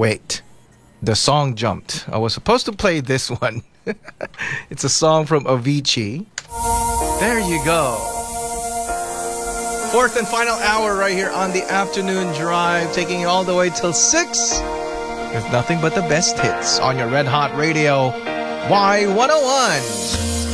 Wait, the song jumped. I was supposed to play this one. It's a song from Avicii. There you go. Fourth and final hour right here on the afternoon drive, taking you all the way till 6 with nothing but the best hits on your Red Hot Radio Y101.